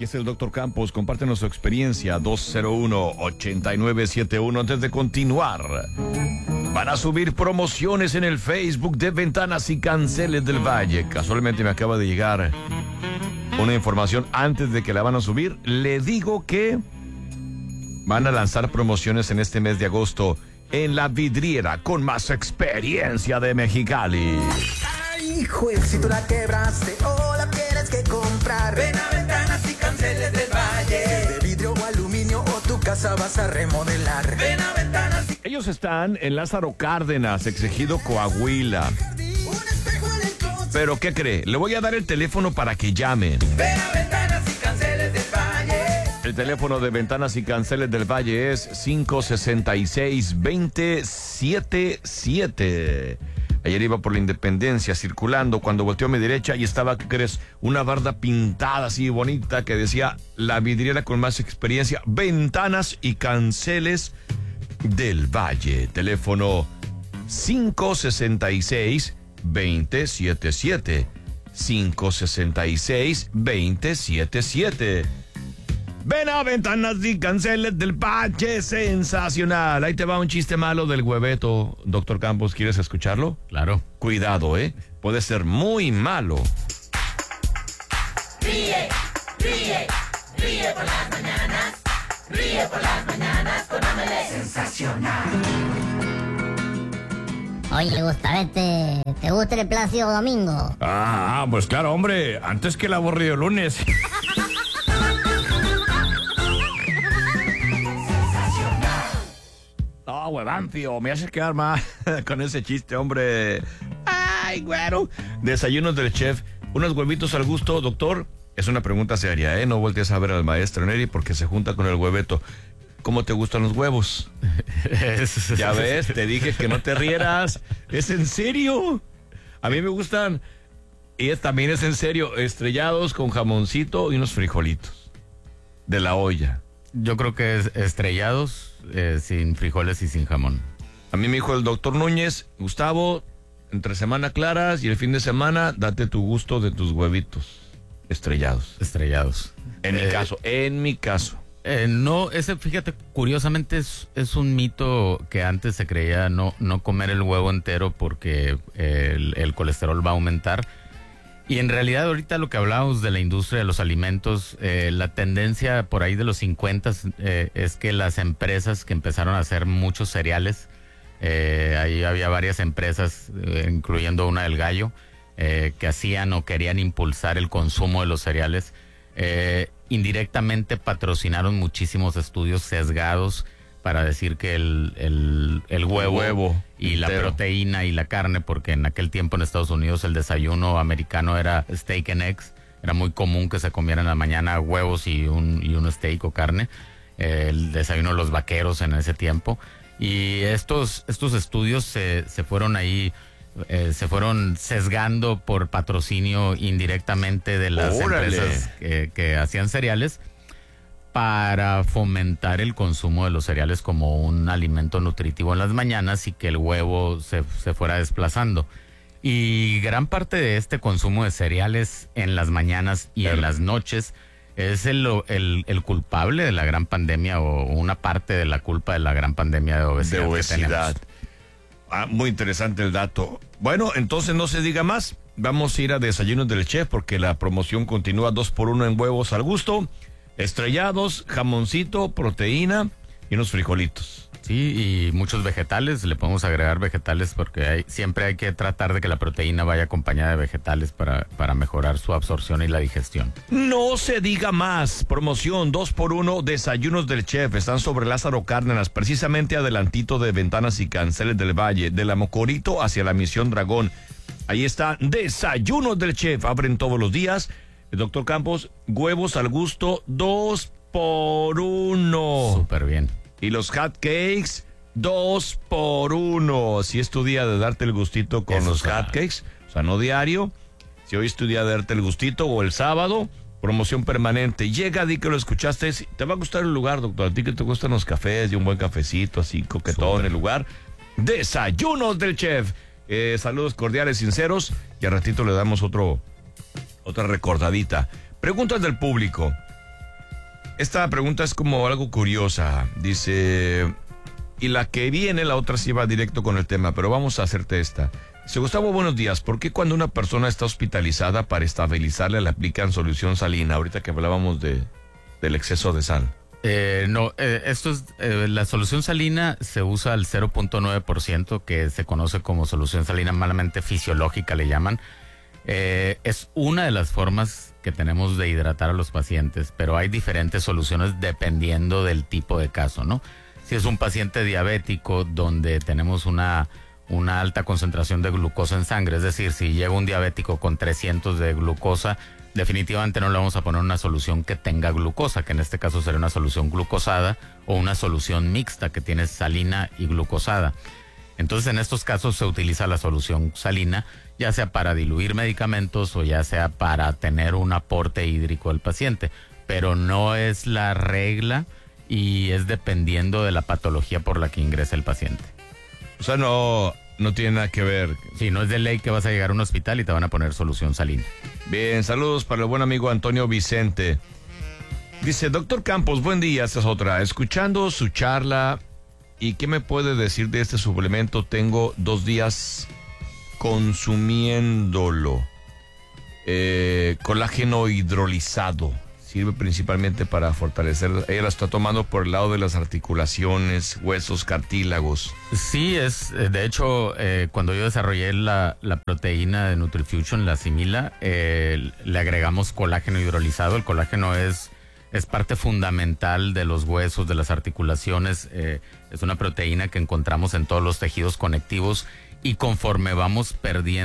Aquí es el Dr. Campos, compártenos su experiencia, 201-8971. Antes de continuar, van a subir promociones en el Facebook de Ventanas y Canceles del Valle. Casualmente me acaba de llegar una información antes de que la van a subir. Le digo que van a lanzar promociones en este mes de agosto en la vidriera con más experiencia de Mexicali. Ay, hijo, si tú la quebraste o la tienes que comprar, ven a Ventanas y Canceles del Valle. De vidrio o aluminio o tu casa vas a remodelar, ven a Ventanas y... Ellos están en Lázaro Cárdenas, Ejido, Coahuila. Pero ¿qué cree? Le voy a dar el teléfono para que llamen. Ven a Ventanas y Canceles del Valle. El teléfono de Ventanas y Canceles del Valle es 566-2077. Ayer iba por la Independencia circulando, cuando volteó a mi derecha y estaba, ¿qué crees? Una barda pintada así bonita que decía la vidriera con más experiencia, Ventanas y Canceles del Valle. Teléfono 566-2077. 566-2077. Ven a Ventanas y Canceles del Valle, sensacional. Ahí te va un chiste malo del hueveto, Dr. Campos. ¿Quieres escucharlo? Claro. Cuidado, puede ser muy malo. Ríe, ríe, ríe por las mañanas. Ríe por las mañanas con Amelé. Sensacional. Oye, Gustavete, ¿te gusta el Plácido Domingo? Pues claro, hombre, antes que el aburrido lunes. No, huevancio, me haces quedar mal con ese chiste, hombre. Ay, güero. Desayunos del chef, unos huevitos al gusto, doctor. Es una pregunta seria, No voltees a ver al maestro Neri porque se junta con el hueveto. ¿Cómo te gustan los huevos? Ya ves, te dije que no te rieras. ¿Es en serio? A mí me gustan, y también es en serio, estrellados con jamoncito y unos frijolitos de la olla. Yo creo que es estrellados, sin frijoles y sin jamón. A mí me dijo el doctor Núñez, Gustavo, entre semana claras y el fin de semana, date tu gusto de tus huevitos estrellados. Estrellados. En mi caso. No, fíjate, curiosamente es un mito que antes se creía no comer el huevo entero porque el colesterol va a aumentar. Y en realidad ahorita lo que hablábamos de la industria de los alimentos, la tendencia por ahí de los 50 es que las empresas que empezaron a hacer muchos cereales, ahí había varias empresas, incluyendo una del Gallo, que hacían o querían impulsar el consumo de los cereales, indirectamente patrocinaron muchísimos estudios sesgados para decir que el huevo y la proteína y la carne, porque en aquel tiempo en Estados Unidos el desayuno americano era steak and eggs, era muy común que se comieran en la mañana huevos y un steak o carne, el desayuno de los vaqueros en ese tiempo, y estos estudios se fueron ahí, se fueron sesgando por patrocinio indirectamente de las empresas que hacían cereales, para fomentar el consumo de los cereales como un alimento nutritivo en las mañanas y que el huevo se fuera desplazando. Y gran parte de este consumo de cereales en las mañanas y en las noches es el culpable de la gran pandemia, o una parte de la culpa de la gran pandemia de obesidad. Muy interesante el dato. Bueno, entonces no se diga más. Vamos a ir a Desayunos del Chef porque la promoción continúa 2x1 en huevos al gusto. Estrellados, jamoncito, proteína y unos frijolitos. Sí, y muchos vegetales, le podemos agregar vegetales porque siempre hay que tratar de que la proteína vaya acompañada de vegetales para mejorar su absorción y la digestión. No se diga más. Promoción 2x1, Desayunos del Chef. Están sobre Lázaro Cárdenas, precisamente adelantito de Ventanas y Canceles del Valle, de la Mocorito hacia la Misión Dragón. Ahí está Desayunos del Chef. Abren todos los días. El doctor Campos, huevos al gusto, 2x1. Súper bien. Y los hot cakes, 2x1. Si es tu día de darte el gustito con los hot cakes, o sea, no diario. Si hoy es tu día de darte el gustito, o el sábado, promoción permanente. Llega, di que lo escuchaste. Te va a gustar el lugar, doctor. A ti que te gustan los cafés y un buen cafecito, así coquetón en el lugar. Desayunos del Chef. Saludos cordiales, sinceros. Y al ratito le damos otra recordadita. Preguntas del público. Esta pregunta es como algo curiosa. Dice, y la que viene, la otra sí va directo con el tema, pero vamos a hacerte esta. Dice, Gustavo, buenos días. ¿Por qué cuando una persona está hospitalizada para estabilizarle le aplican solución salina? Ahorita que hablábamos del exceso de sal. Esto es, la solución salina se usa al 0.9%, que se conoce como solución salina malamente fisiológica, le llaman. Es una de las formas que tenemos de hidratar a los pacientes, pero hay diferentes soluciones dependiendo del tipo de caso, ¿no? Si es un paciente diabético donde tenemos una alta concentración de glucosa en sangre, es decir, si llega un diabético con 300 de glucosa, definitivamente no le vamos a poner una solución que tenga glucosa, que en este caso sería una solución glucosada o una solución mixta que tiene salina y glucosada. Entonces, en estos casos se utiliza la solución salina, ya sea para diluir medicamentos o ya sea para tener un aporte hídrico del paciente, pero no es la regla y es dependiendo de la patología por la que ingresa el paciente. O sea, no tiene nada que ver. Sí, no es de ley que vas a llegar a un hospital y te van a poner solución salina. Bien, saludos para el buen amigo Antonio Vicente. Dice, doctor Campos, buen día, esta es otra. Escuchando su charla, ¿y qué me puede decir de este suplemento? Tengo 2 días consumiéndolo. Colágeno hidrolizado. Sirve principalmente para fortalecer. Ella la está tomando por el lado de las articulaciones, huesos, cartílagos. Sí, de hecho, cuando yo desarrollé la proteína de Nutrifusion, la Simila, le agregamos colágeno hidrolizado. El colágeno es parte fundamental de los huesos, de las articulaciones. Es una proteína que encontramos en todos los tejidos conectivos y conforme vamos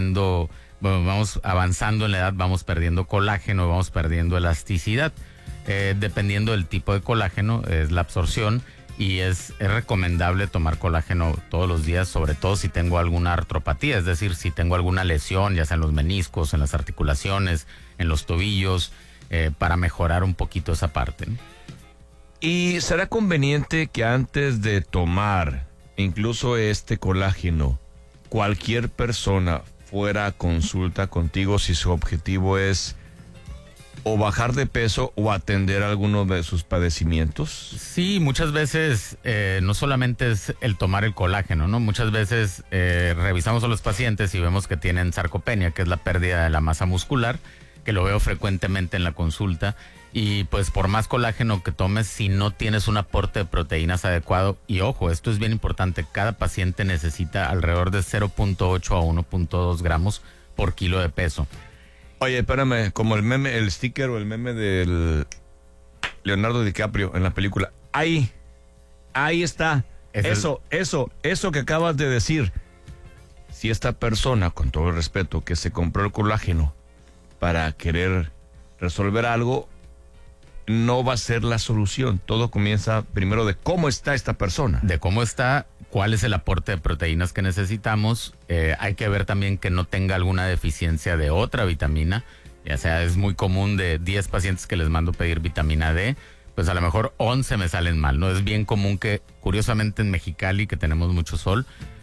avanzando en la edad, vamos perdiendo colágeno, vamos perdiendo elasticidad. Dependiendo del tipo de colágeno, es la absorción y es recomendable tomar colágeno todos los días, sobre todo si tengo alguna artropatía, es decir, si tengo alguna lesión, ya sea en los meniscos, en las articulaciones, en los tobillos, para mejorar un poquito esa parte, ¿no? ¿Y será conveniente que antes de tomar incluso este colágeno, cualquier persona fuera a consulta contigo si su objetivo es o bajar de peso o atender alguno de sus padecimientos? Sí, muchas veces no solamente es el tomar el colágeno, ¿no? Muchas veces revisamos a los pacientes y vemos que tienen sarcopenia, que es la pérdida de la masa muscular, que lo veo frecuentemente en la consulta. Y pues por más colágeno que tomes, si no tienes un aporte de proteínas adecuado, y ojo, esto es bien importante, cada paciente necesita alrededor de 0.8 a 1.2 gramos por kilo de peso. Oye, espérame, como el meme, el sticker o el meme del Leonardo DiCaprio en la película. Ahí está. Eso que acabas de decir. Si esta persona, con todo el respeto, que se compró el colágeno para querer resolver algo, no va a ser la solución. Todo comienza primero de cómo está esta persona. De cómo está, cuál es el aporte de proteínas que necesitamos. Hay que ver también que no tenga alguna deficiencia de otra vitamina. Ya sea, es muy común de 10 pacientes que les mando pedir vitamina D, pues a lo mejor 11 me salen mal, ¿no? Es bien común que, curiosamente en Mexicali, que tenemos mucho sol,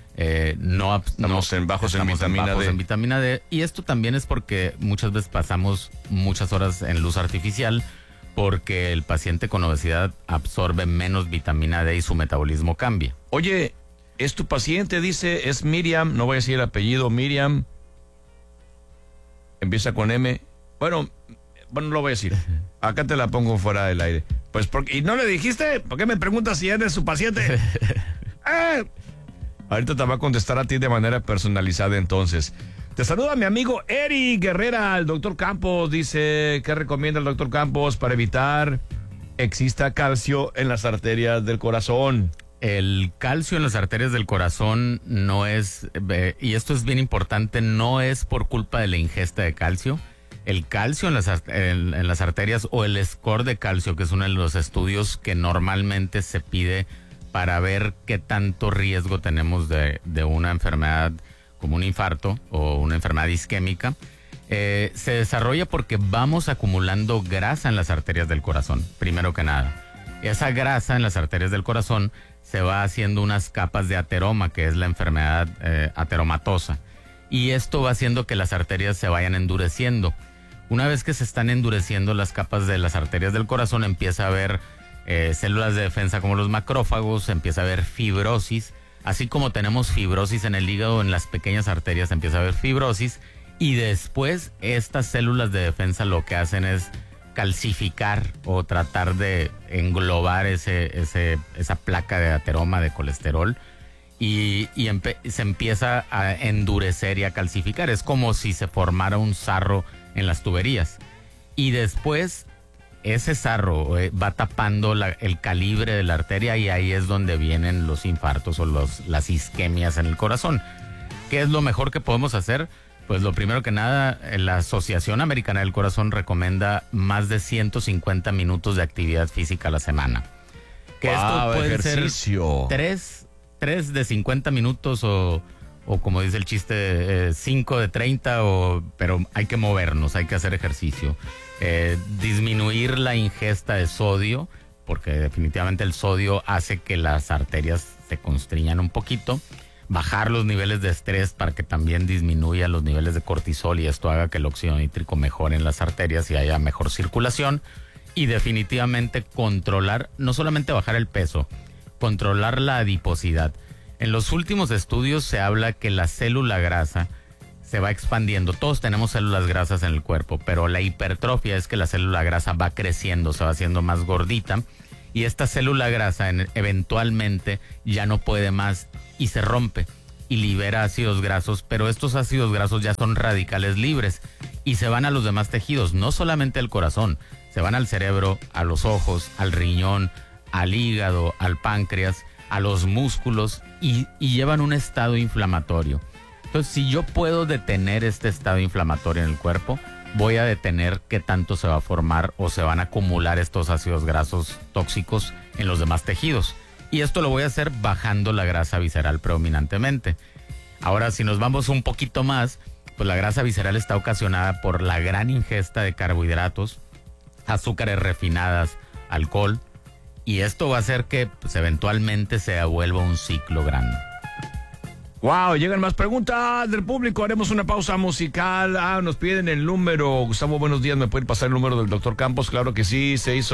estamos bajos en vitamina D. Y esto también es porque muchas veces pasamos muchas horas en luz artificial, porque el paciente con obesidad absorbe menos vitamina D y su metabolismo cambia. Oye, es tu paciente, dice, es Miriam, no voy a decir el apellido, Miriam, empieza con M. Bueno, lo voy a decir. Acá te la pongo fuera del aire. Pues, ¿y no le dijiste? ¿Por qué me preguntas si eres su paciente? Ahorita te va a contestar a ti de manera personalizada entonces. Te saluda mi amigo Eric Guerrera, el doctor Campos. Dice, ¿qué recomienda el doctor Campos para evitar exista calcio en las arterias del corazón? El calcio en las arterias del corazón no es, y esto es bien importante, no es por culpa de la ingesta de calcio. El calcio en las arterias, o el score de calcio, que es uno de los estudios que normalmente se pide para ver qué tanto riesgo tenemos de una enfermedad como un infarto o una enfermedad isquémica, se desarrolla porque vamos acumulando grasa en las arterias del corazón, primero que nada. Esa grasa en las arterias del corazón se va haciendo unas capas de ateroma, que es la enfermedad ateromatosa, y esto va haciendo que las arterias se vayan endureciendo. Una vez que se están endureciendo las capas de las arterias del corazón, empieza a haber células de defensa como los macrófagos, empieza a haber fibrosis. Así como tenemos fibrosis en el hígado, en las pequeñas arterias empieza a haber fibrosis. Y después estas células de defensa lo que hacen es calcificar o tratar de englobar esa placa de ateroma de colesterol. Y se empieza a endurecer y a calcificar. Es como si se formara un sarro en las tuberías. Y después ese sarro va tapando el calibre de la arteria y ahí es donde vienen los infartos o las isquemias en el corazón. ¿Qué es lo mejor que podemos hacer? Pues lo primero que nada, la Asociación Americana del Corazón recomienda más de 150 minutos de actividad física a la semana. Que esto puede ejercicio. ser 3 de 50 minutos o como dice el chiste, 5 de 30, pero hay que movernos, hay que hacer ejercicio. Disminuir la ingesta de sodio, porque definitivamente el sodio hace que las arterias se constriñan un poquito. Bajar los niveles de estrés para que también disminuya los niveles de cortisol y esto haga que el óxido nítrico mejore en las arterias y haya mejor circulación. Y definitivamente controlar, no solamente bajar el peso, controlar la adiposidad. En los últimos estudios se habla que la célula grasa se va expandiendo. Todos tenemos células grasas en el cuerpo, pero la hipertrofia es que la célula grasa va creciendo, se va haciendo más gordita y esta célula grasa eventualmente ya no puede más y se rompe y libera ácidos grasos, pero estos ácidos grasos ya son radicales libres y se van a los demás tejidos, no solamente al corazón, se van al cerebro, a los ojos, al riñón, al hígado, al páncreas, a los músculos y llevan un estado inflamatorio. Entonces, si yo puedo detener este estado inflamatorio en el cuerpo, voy a detener qué tanto se va a formar o se van a acumular estos ácidos grasos tóxicos en los demás tejidos. Y esto lo voy a hacer bajando la grasa visceral predominantemente. Ahora, si nos vamos un poquito más, pues la grasa visceral está ocasionada por la gran ingesta de carbohidratos, azúcares refinadas, alcohol, y esto va a hacer que pues, eventualmente se vuelva un ciclo grande. Wow, llegan más preguntas del público. Haremos una pausa musical. Nos piden el número. Gustavo, buenos días. ¿Me puede pasar el número del doctor Campos? Claro que sí,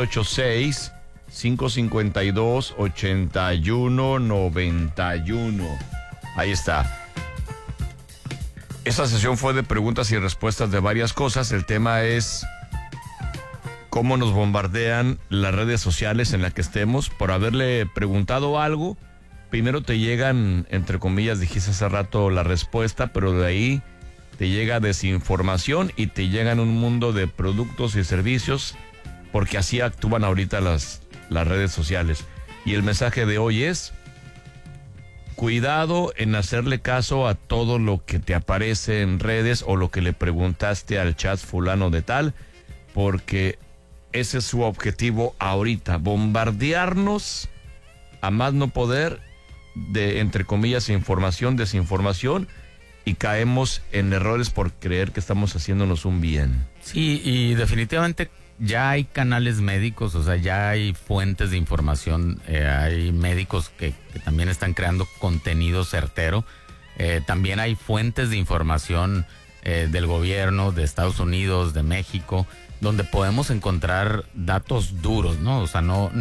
686-552-8191. Ahí está. Esta sesión fue de preguntas y respuestas de varias cosas. El tema es cómo nos bombardean las redes sociales en las que estemos por haberle preguntado algo. Primero te llegan, entre comillas, dijiste hace rato la respuesta, pero de ahí te llega desinformación y te llegan un mundo de productos y servicios, porque así actúan ahorita las redes sociales. Y el mensaje de hoy es: cuidado en hacerle caso a todo lo que te aparece en redes o lo que le preguntaste al chat fulano de tal, porque ese es su objetivo ahorita, bombardearnos a más no poder de, entre comillas, información, desinformación, y caemos en errores por creer que estamos haciéndonos un bien. Sí, y definitivamente ya hay canales médicos, o sea, ya hay fuentes de información, hay médicos que también están creando contenido certero, también hay fuentes de información del gobierno, de Estados Unidos, de México, donde podemos encontrar datos duros, ¿no? O sea, no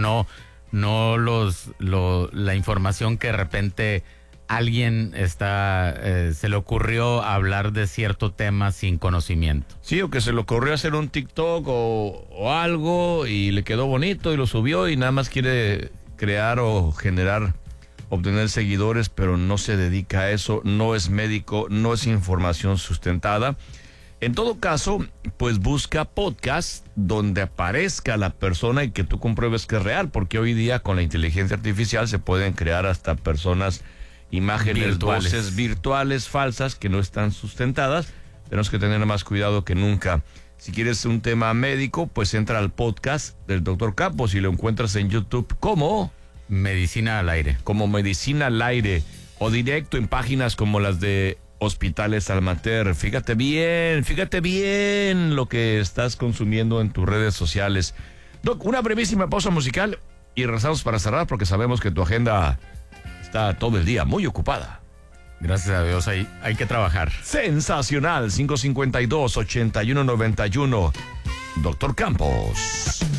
la información que de repente alguien se le ocurrió hablar de cierto tema sin conocimiento. Sí, o que se le ocurrió hacer un TikTok o algo y le quedó bonito y lo subió y nada más quiere crear o obtener seguidores, pero no se dedica a eso, no es médico, no es información sustentada. En todo caso, pues busca podcast donde aparezca la persona y que tú compruebes que es real, porque hoy día con la inteligencia artificial se pueden crear hasta personas, imágenes, voces virtuales falsas que no están sustentadas. Tenemos que tener más cuidado que nunca. Si quieres un tema médico, pues entra al podcast del Dr. Campos y lo encuentras en YouTube como Medicina al Aire. Como Medicina al Aire, o directo en páginas como las de Hospitales Almater. Fíjate bien lo que estás consumiendo en tus redes sociales. Doc, una brevísima pausa musical y regresamos para cerrar porque sabemos que tu agenda está todo el día muy ocupada. Gracias a Dios, hay que trabajar. Sensacional, 552-8191. Doctor Campos.